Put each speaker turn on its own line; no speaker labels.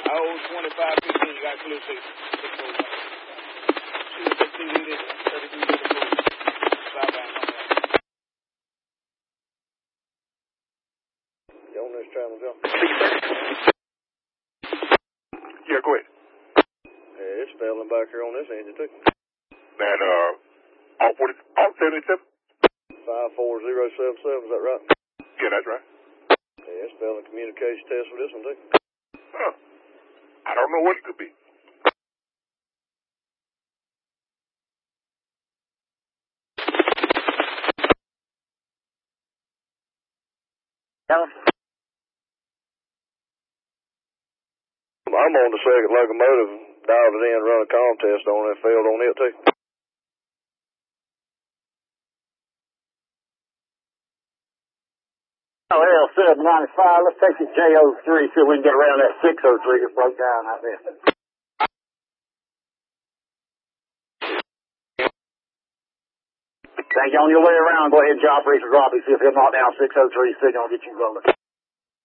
Oh, 2515, you got a clear station.
You on this channel, John?
Yeah, go ahead.
Yeah, it's failing back here on this engine, too.
And, alt 77?
54077, is that right?
Yeah, that's right.
Yeah, it's failing communication test for this one, too.
Huh. I don't know what it could be.
I'm on the second locomotive, dialed it in, run a comm test on it, failed on it, too.
Oh, L795, let's take the J03, see if we can get around that 603 that broke down out there. Thank you. On your way around, go ahead and job Racer Robbie, see if he'll knock down 603 signal and get you rolling.